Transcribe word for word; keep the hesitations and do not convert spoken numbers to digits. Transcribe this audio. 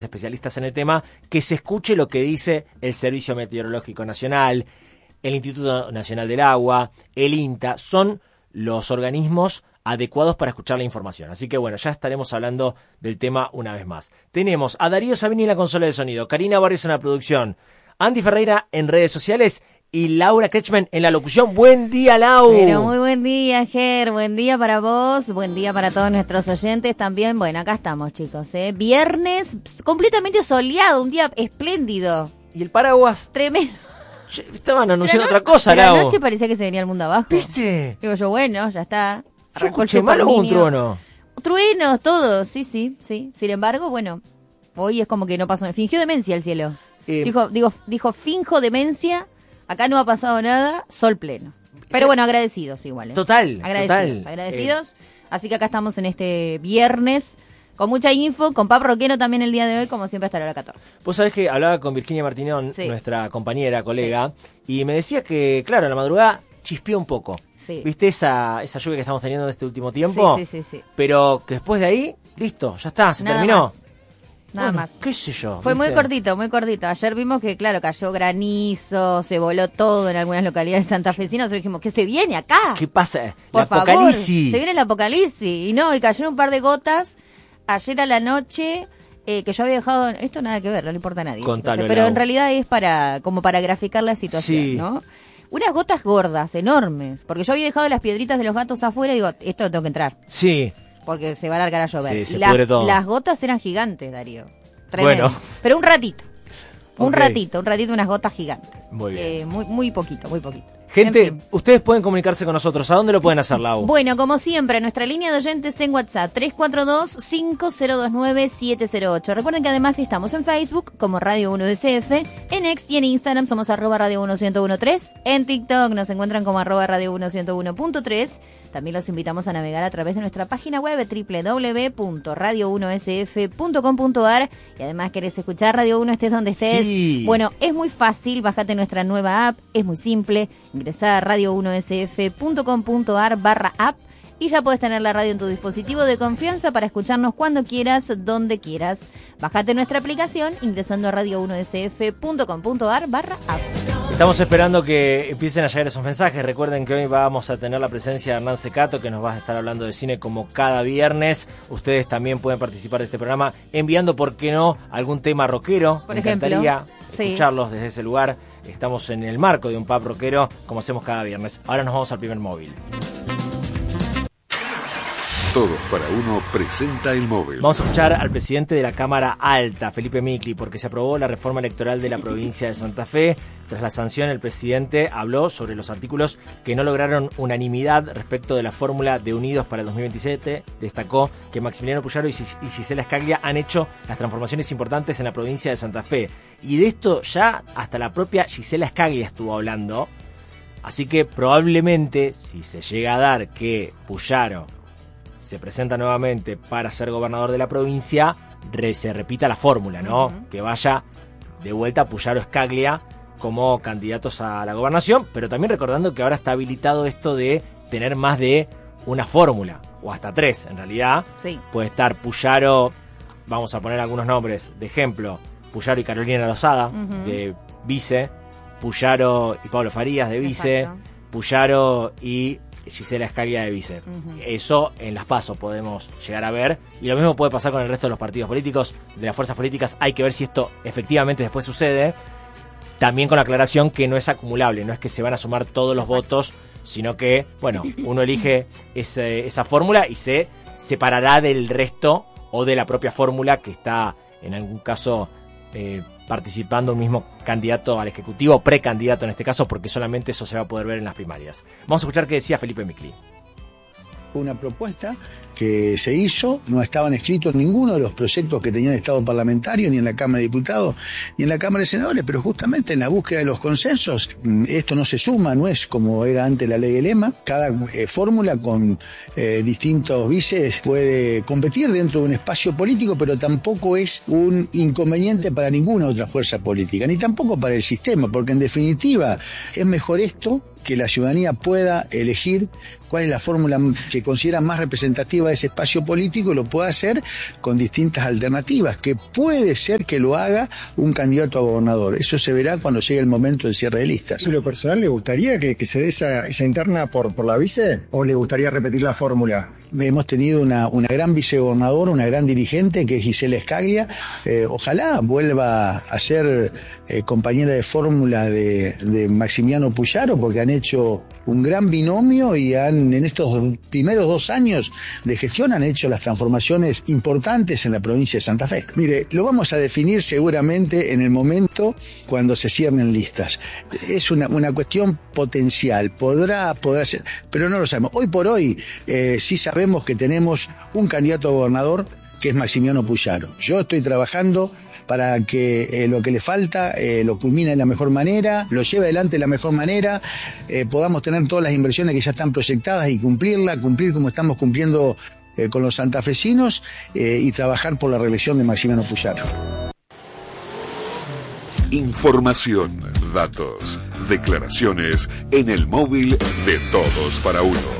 especialistas en el tema, que se escuche lo que dice el Servicio Meteorológico Nacional, el Instituto Nacional del Agua, el INTA, son los organismos adecuados para escuchar la información. Así que bueno, ya estaremos hablando del tema una vez más. Tenemos a Darío Sabini en la consola de sonido, Karina Barrios en la producción, Andy Ferreira en redes sociales y Laura Kretschmann en la locución. Buen día, Lau. Pero muy buen día, Ger. Buen día para vos, buen día para todos nuestros oyentes también. Bueno, acá estamos, chicos, ¿eh? Viernes completamente soleado, un día espléndido. ¿Y el paraguas? Tremendo. Estaban anunciando otra cosa, Lau. Lau. Anoche parecía que se venía el mundo abajo. ¿Viste? Digo yo, bueno, ya está. Yo escuché mal o un trueno. Truenos, todos, sí, sí, sí. Sin embargo, bueno, hoy es como que no pasó. Fingió demencia el cielo. Eh, dijo, digo, dijo, finjo demencia. Acá no ha pasado nada, sol pleno. Pero bueno, agradecidos igual. ¿eh? Total, agradecidos, total. Agradecidos. Eh. Así que acá estamos en este viernes con mucha info, con Pap Roquero también el día de hoy, como siempre hasta la hora catorce. Vos sabés que hablaba con Virginia Martinón, sí. nuestra compañera, colega, sí. y me decía que, claro, en la madrugada chispeó un poco. Sí. ¿Viste esa, esa lluvia que estamos teniendo en este último tiempo? Sí, sí, sí. sí. Pero que después de ahí, listo, ya está, se Nada terminó. Más. Nada bueno, más. ¿Qué sé yo? Fue ¿viste? muy cortito, muy cortito. Ayer vimos que, claro, cayó granizo, se voló todo en algunas localidades santafesinas. Nosotros dijimos, ¿qué se viene acá? ¿Qué pasa? Por el favor, apocalipsis. Se viene el apocalipsis. Y no, y cayeron un par de gotas ayer a la noche, eh, que yo había dejado... Esto nada que ver, no le importa a nadie. Contalo, chicos, pero Lau. en realidad es para como para graficar la situación, sí. ¿no? Unas gotas gordas, enormes. Porque yo había dejado las piedritas de los gatos afuera y digo, esto no tengo que entrar. Sí. Porque se va a largar a llover. Sí, y se la, pudre todo. Las gotas eran gigantes, Darío. Tremendo. Bueno. Pero un ratito. Un okay. ratito, un ratito, unas gotas gigantes. Muy bien. Eh, muy, muy poquito, muy poquito. Gente, en fin. ustedes pueden comunicarse con nosotros. ¿A dónde lo pueden hacer, Lau? Bueno, como siempre, nuestra línea de oyentes en WhatsApp, tres cuatro dos, cinco cero dos nueve, siete cero ocho. Recuerden que además estamos en Facebook como Radio uno S F, en X y en Instagram somos arroba Radio uno ciento uno punto tres, en TikTok nos encuentran como arroba Radio uno ciento uno punto tres. También los invitamos a navegar a través de nuestra página web doble u doble u doble u punto radio uno s f punto com punto a r y además querés escuchar Radio uno estés donde estés. Sí. Bueno, es muy fácil, bájate nuestra nueva app, es muy simple, ingresá a radio uno s f punto com punto a r barra app y ya puedes tener la radio en tu dispositivo de confianza para escucharnos cuando quieras, donde quieras. Bájate nuestra aplicación ingresando a radio uno s f punto com punto a r barra app. Estamos esperando que empiecen a llegar esos mensajes. Recuerden que hoy vamos a tener la presencia de Hernán Secato, que nos va a estar hablando de cine como cada viernes. Ustedes también pueden participar de este programa enviando, ¿por qué no?, algún tema rockero. Por Me ejemplo, encantaría sí. escucharlos desde ese lugar. Estamos en el marco de un pub rockero, como hacemos cada viernes. Ahora nos vamos al primer móvil. Todos para uno presenta el móvil. Vamos a escuchar al presidente de la Cámara Alta, Felipe Micli, porque se aprobó la reforma electoral de la provincia de Santa Fe. Tras la sanción, el presidente habló sobre los artículos que no lograron unanimidad respecto de la fórmula de Unidos para el dos mil veintisiete. Destacó que Maximiliano Puyaro y Gisela Scaglia han hecho las transformaciones importantes en la provincia de Santa Fe. Y de esto ya hasta la propia Gisela Scaglia estuvo hablando. Así que probablemente, si se llega a dar que Puyaro se presenta nuevamente para ser gobernador de la provincia, re, se repita la fórmula, ¿no? Uh-huh. Que vaya de vuelta Puyaro Scaglia como candidatos a la gobernación, pero también recordando que ahora está habilitado esto de tener más de una fórmula, o hasta tres en realidad. Sí. Puede estar Puyaro, vamos a poner algunos nombres de ejemplo, Puyaro y Carolina Lozada, uh-huh. de vice, Puyaro y Pablo Farías de vice, exacto. Puyaro y Gisela Scaglia de vice. Uh-huh. Eso en las PASO podemos llegar a ver, y lo mismo puede pasar con el resto de los partidos políticos, de las fuerzas políticas. Hay que ver si esto efectivamente después sucede, también con la aclaración que no es acumulable, no es que se van a sumar todos los votos, sino que, bueno, uno elige ese, esa fórmula y se separará del resto o de la propia fórmula que está en algún caso eh, participando un mismo candidato al Ejecutivo, precandidato en este caso, porque solamente eso se va a poder ver en las primarias. Vamos a escuchar qué decía Felipe Micli. Una propuesta que se hizo, no estaban escritos ninguno de los proyectos que tenía el Estado parlamentario, ni en la Cámara de Diputados, ni en la Cámara de Senadores, pero justamente en la búsqueda de los consensos, esto no se suma, no es como era antes la ley del E M A, cada eh, fórmula con eh, distintos vices puede competir dentro de un espacio político, pero tampoco es un inconveniente para ninguna otra fuerza política, ni tampoco para el sistema, porque en definitiva es mejor esto que la ciudadanía pueda elegir cuál es la fórmula que considera más representativa de ese espacio político y lo pueda hacer con distintas alternativas, que puede ser que lo haga un candidato a gobernador. Eso se verá cuando llegue el momento del cierre de listas. ¿En lo personal le gustaría que, que se dé esa, esa interna por, por la vice o le gustaría repetir la fórmula? Hemos tenido una, una gran vicegobernadora, una gran dirigente que es Gisela Scaglia. Eh, ojalá vuelva a ser eh, compañera de fórmula de, de Maximiano Puyaro, porque han hecho un gran binomio y han, en estos primeros dos años de gestión han hecho las transformaciones importantes en la provincia de Santa Fe. Mire, lo vamos a definir seguramente en el momento cuando se cierren listas. Es una, una cuestión potencial, podrá, podrá ser, pero no lo sabemos. Hoy por hoy eh, sí sabemos que tenemos un candidato a gobernador que es Maximiano Puyaro. Yo estoy trabajando para que eh, lo que le falta eh, lo culmine de la mejor manera, lo lleve adelante de la mejor manera, eh, podamos tener todas las inversiones que ya están proyectadas y cumplirla, cumplir como estamos cumpliendo eh, con los santafesinos eh, y trabajar por la reelección de Maximiano Puyaro. Información, datos, declaraciones en el móvil de Todos para Uno.